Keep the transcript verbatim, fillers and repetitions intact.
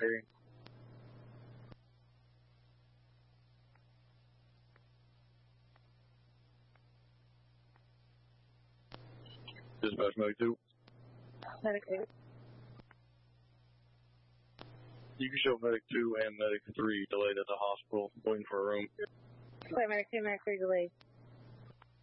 hearing. Dispatch medic two. Medic two. You can show medic two and medic three delayed at the hospital, waiting for a room. Wait, medic two, medic three delayed.